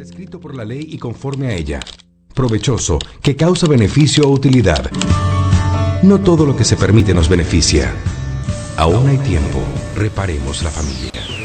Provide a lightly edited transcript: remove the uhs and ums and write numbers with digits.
prescrito por la ley y conforme a ella, provechoso, que causa beneficio o utilidad. No todo lo que se permite nos beneficia. Aún hay tiempo, reparemos la familia.